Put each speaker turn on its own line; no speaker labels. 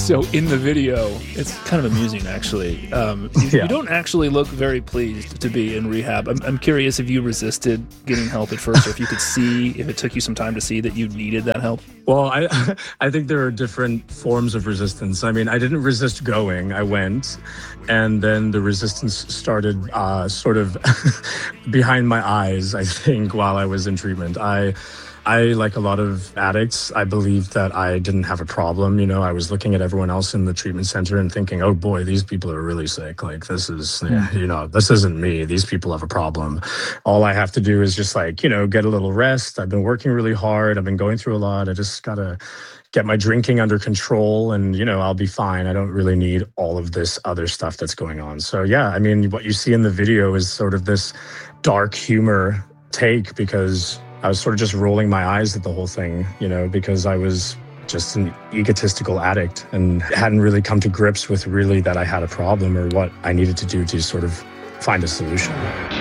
So in the video, it's kind of amusing, actually. You don't actually look very pleased to be in rehab. I'm curious if you resisted getting help at first, or if you could see, if it took you some time to see that you needed that help.
Well, I think there are different forms of resistance. I mean, I didn't resist going. I went, and then the resistance started sort of behind my eyes, I think, while I was in treatment. I, like a lot of addicts, I believed that I didn't have a problem. You know, I was looking at everyone else in the treatment center and thinking, oh boy, these people are really sick. Like, this is, this isn't me. These people have a problem. All I have to do is just like, get a little rest. I've been working really hard. I've been going through a lot. I just got to get my drinking under control and, I'll be fine. I don't really need all of this other stuff that's going on. So yeah, I mean, what you see in the video is sort of this dark humor take, because I was sort of just rolling my eyes at the whole thing, because I was just an egotistical addict and hadn't really come to grips with really that I had a problem or what I needed to do to sort of find a solution.